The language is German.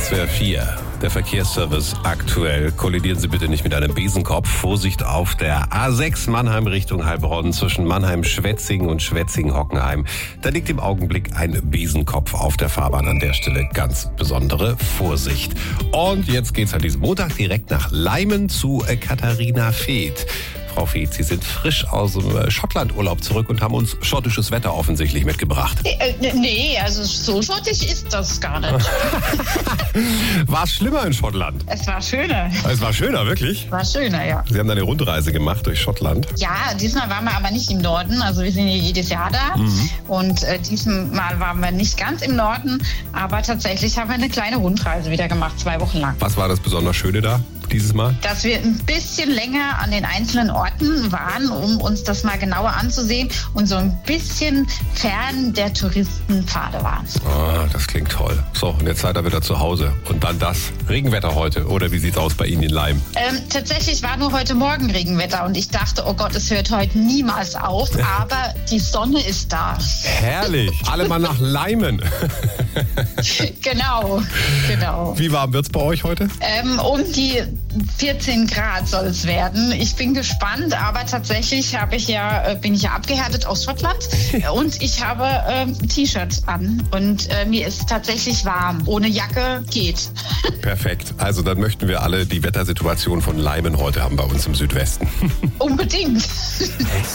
SWR 4, der Verkehrsservice aktuell. Kollidieren Sie bitte nicht mit einem Besenkopf. Vorsicht auf der A6 Mannheim Richtung Heilbronn zwischen Mannheim-Schwetzingen und Schwetzingen-Hockenheim. Da liegt im Augenblick ein Besenkopf auf der Fahrbahn. An der Stelle ganz besondere Vorsicht. Und jetzt geht's an diesem Montag direkt nach Leimen zu Katharina Feeth. Frau Feeth, Sie sind frisch aus dem Schottlandurlaub zurück und haben uns schottisches Wetter offensichtlich mitgebracht. Nee, also so schottisch ist das gar nicht. War es schlimmer in Schottland? Es war schöner. Es war schöner, wirklich? War schöner, ja. Sie haben eine Rundreise gemacht durch Schottland. Ja, diesmal waren wir aber nicht im Norden. Also wir sind ja jedes Jahr da. Und diesmal waren wir nicht ganz im Norden. Aber tatsächlich haben wir eine kleine Rundreise wieder gemacht, 2 Wochen lang. Was war das besonders Schöne da dieses Mal? Dass wir ein bisschen länger an den einzelnen Orten waren, um uns das mal genauer anzusehen und so ein bisschen fern der Touristenpfade waren. Ah, das klingt toll. So, und jetzt seid ihr wieder zu Hause. Und dann das Regenwetter heute. Oder wie sieht's aus bei Ihnen in Leim? Tatsächlich war nur heute Morgen Regenwetter und ich dachte, oh Gott, es hört heute niemals auf, aber die Sonne ist da. Herrlich. Alle mal nach Leimen. Genau. Wie warm wird's bei euch heute? Um die 14 Grad soll es werden. Ich bin gespannt, aber tatsächlich bin ich ja abgehärtet aus Schottland und ich habe ein T-Shirt an und mir ist tatsächlich warm. Ohne Jacke geht. Perfekt. Also dann möchten wir alle die Wettersituation von Leimen heute haben bei uns im Südwesten. Unbedingt.